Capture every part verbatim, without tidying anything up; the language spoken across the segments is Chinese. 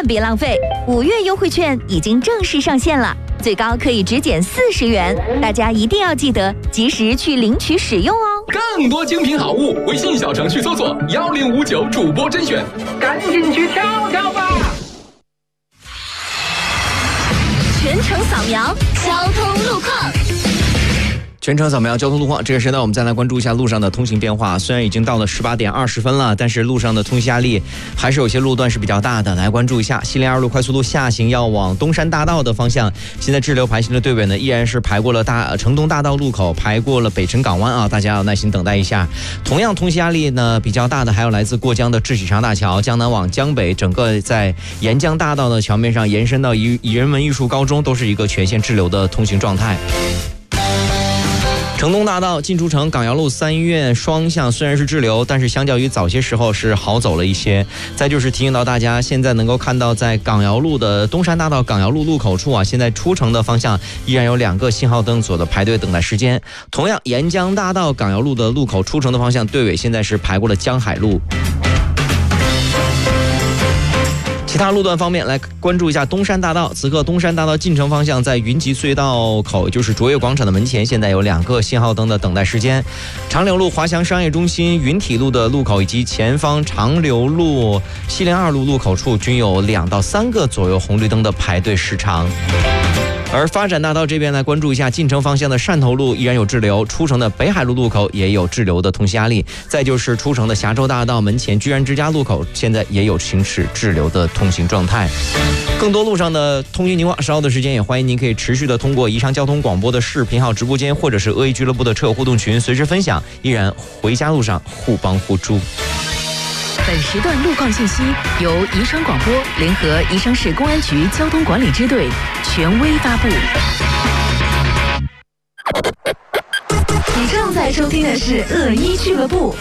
别浪费，五月优惠券已经正式上线了，最高可以直减四十元，大家一定要记得及时去领取使用哦。 更多精品好物，微信小程序搜索幺零五九主播甄选，赶紧去挑挑吧！ 全程扫描交通路况。 全程扫描交通路况，这个时段我们再来关注一下路上的通行变化。虽然已经到了十八点二十分了，但是路上的通行压力还是有些路段是比较大的。来关注一下西林二路快速路下行要往东山大道的方向，现在滞留排行的队尾呢依然是排过了大城东大道路口，排过了北辰港湾啊，大家要耐心等待一下。同样通行压力呢比较大的还有来自过江的智喜长大桥，江南往江北，整个在沿江大道的桥面上延伸到以以人文艺术高中，都是一个全线滞留的通行状态。城东大道进出城港瑶路三医院双向虽然是滞留，但是相较于早些时候是好走了一些。再就是提醒到大家，现在能够看到在港瑶路的东山大道港瑶路路口处啊，现在出城的方向依然有两个信号灯所的排队等待时间。同样沿江大道港瑶路的路口出城的方向队尾现在是排过了江海路。其他路段方面，来关注一下东山大道。此刻东山大道进城方向，在云集隧道口，也就是卓越广场的门前，现在有两个信号灯的等待时间。长柳路华翔商业中心、云体路的路口以及前方长柳路西林二路路口处，均有两到三个左右红绿灯的排队时长。而发展大道这边来关注一下进城方向的汕头路依然有滞留，出城的北海路路口也有滞留的通行压力。再就是出城的霞州大道门前居然之家路口，现在也有行驶滞留的通行状态。更多路上的通行情况，稍后的时间也欢迎您可以持续的通过宜昌交通广播的视频号直播间，或者是阿一俱乐部的车友互动群随时分享。依然回家路上互帮互助。 本时段路况信息由宜昌广播联合宜昌市公安局交通管理支队权威发布。 你正在收听的是恶一俱乐部。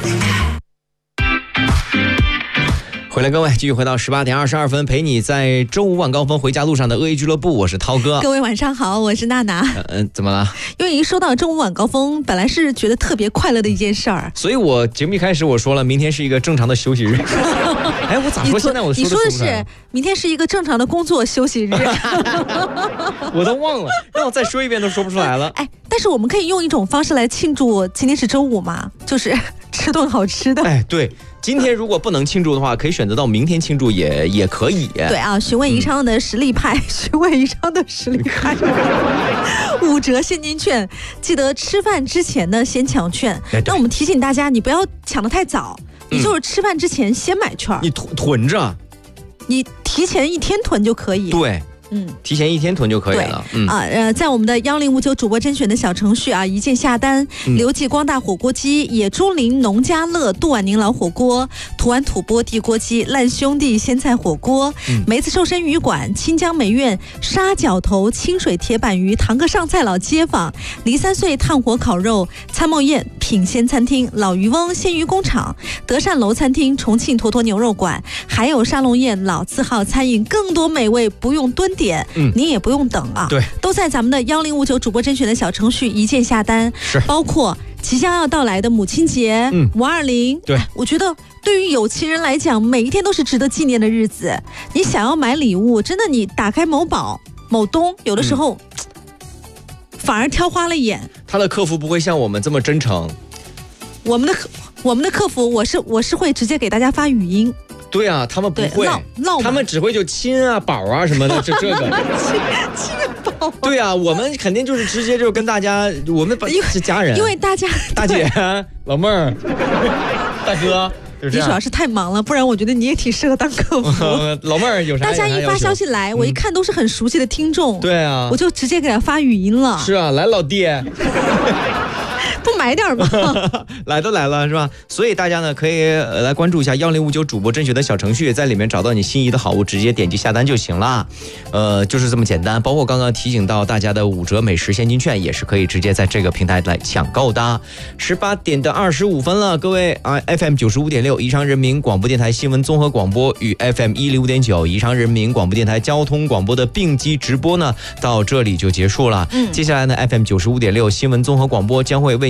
回来各位，继续回到十八点二十二分，陪你在周五晚高峰回家路上的恶一俱乐部，我是涛哥。 各位晚上好，我是娜娜。 嗯、呃，怎么了？ 因为一说到周五晚高峰，本来是觉得特别快乐的一件事儿， 所以我节目一开始我说了，明天是一个正常的休息日。哎，我咋说现在我说的你说的是明天是一个正常的工作休息日， 我都忘了，让我再说一遍都说不出来了。 哎，但是我们可以用一种方式来庆祝今天是周五嘛，就是吃顿好吃的。 哎，对。今天如果不能庆祝的话，可以选择到明天庆祝也也可以。 对啊，询问宜昌的实力派，嗯、询问宜昌的实力派，五折现金券，记得吃饭之前呢先抢券。那我们提醒大家，你不要抢得太早，你就是吃饭之前先买券， 你囤囤着， 你提前一天囤就可以。 对。嗯，提前一天囤就可以了。 嗯啊，呃，在我们的幺零五九主播甄选的小程序啊，一键下单， 嗯、 刘记光大火锅鸡、野猪林农家乐、杜婉宁老火锅、图安土波地锅鸡、烂兄弟鲜菜火锅、嗯、梅子瘦身鱼馆、清江美苑、沙角头清水铁板鱼、堂哥上菜老街坊、黎三岁炭火烤肉、参谋宴、品鲜餐厅、老渔翁鲜鱼工厂、德善楼餐厅、重庆坨坨牛肉馆，还有沙龙宴、老字号餐饮，更多美味不用蹲点，嗯，你也不用等啊， 对， 都在咱们的幺零五九主播甄选的小程序一键下单， 是， 包括即将要到来的母亲节，嗯，五二零， 对， 我觉得对于有情人来讲，每一天都是值得纪念的日子。你想要买礼物，真的，你打开某宝、某东，有的时候、嗯、反而挑花了眼。 他的客服不会像我们这么真诚，我们的我们的客服，我是我是会直接给大家发语音。 对啊，他们不会，他们只会就亲啊、宝啊什么的，这这个亲亲宝。 对啊，我们肯定就是直接就跟大家，我们是家人， 因为大家大姐、老妹儿、大哥。 你主要是太忙了，不然我觉得你也挺适合当客服。 老妹儿有啥？ 大家一发消息来，我一看都是很熟悉的听众。 对啊， 我就直接给他发语音了。 是啊，来老弟。 不买点吗？ 来都来了是吧？所以大家呢可以来关注一下幺零五九主播甄选的小程序，在里面找到你心仪的好物，直接点击下单就行了。呃，就是这么简单。包括刚刚提醒到大家的五折美食现金券，也是可以直接在这个平台来抢购的。十八点的二十五分了，各位啊 ，F M 九十五点六宜昌人民广播电台新闻综合广播与 F M 一零五点九宜昌人民广播电台交通广播的并机直播呢，到这里就结束了。嗯，接下来呢 ，F M 九十五点六新闻综合广播将会为您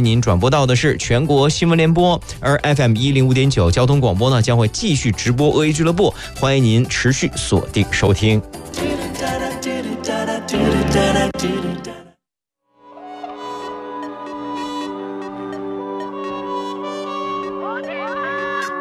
您转播到的是全国新闻联播，而 F M 一零五点九交通广播呢将会继续直播鳄鱼俱乐部，欢迎您持续锁定收听。